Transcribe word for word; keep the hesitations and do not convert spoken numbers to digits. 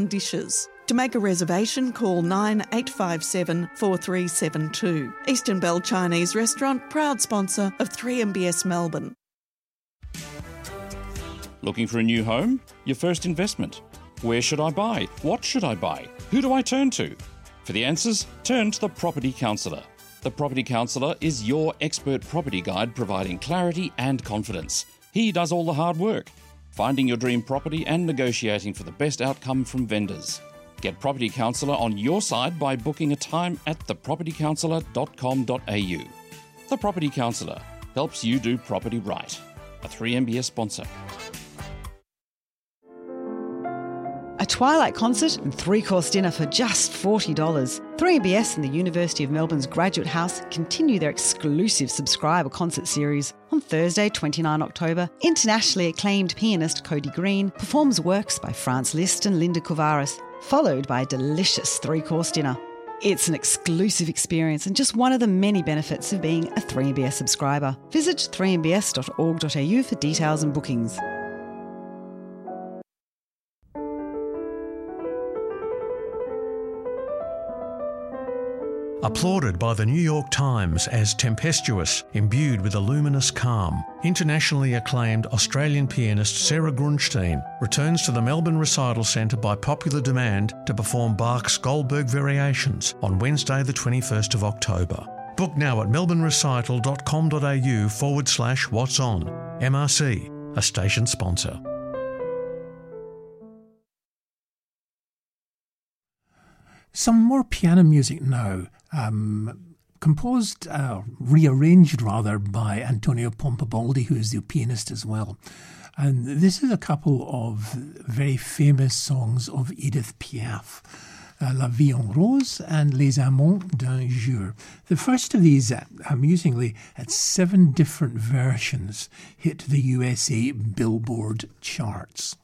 dishes. To make a reservation, call nine eight five seven, four three seven two. Eastern Bell Chinese Restaurant, proud sponsor of three M B S Melbourne. Looking for a new home? Your first investment? Where should I buy? What should I buy? Who do I turn to? For the answers, turn to the Property Counsellor. The Property Counsellor is your expert property guide providing clarity and confidence. He does all the hard work, finding your dream property and negotiating for the best outcome from vendors. Get Property Counsellor on your side by booking a time at the property counsellor dot com dot a u. The Property Counsellor helps you do property right. A three M B S sponsor. A Twilight concert and three-course dinner for just forty dollars. three M B S and the University of Melbourne's Graduate House continue their exclusive subscriber concert series. On Thursday, the twenty-ninth of October, internationally acclaimed pianist Cody Green performs works by Franz Liszt and Linda Kovaris, followed by a delicious three-course dinner. It's an exclusive experience and just one of the many benefits of being a three M B S subscriber. Visit three m b s dot org dot a u for details and bookings. Applauded by the New York Times as tempestuous, imbued with a luminous calm, internationally acclaimed Australian pianist Sarah Grunstein returns to the Melbourne Recital Centre by popular demand to perform Bach's Goldberg Variations on Wednesday the twenty-first of October. Book now at melbournerecital.com.au forward slash what's on. M R C, a station sponsor. Some more piano music now, um, composed, uh, rearranged rather, by Antonio Pompabaldi, who is the pianist as well. And this is a couple of very famous songs of Edith Piaf, uh, La Vie en Rose and Les Amants d'un jour. The first of these, uh, amusingly, at seven different versions, hit the U S A Billboard charts.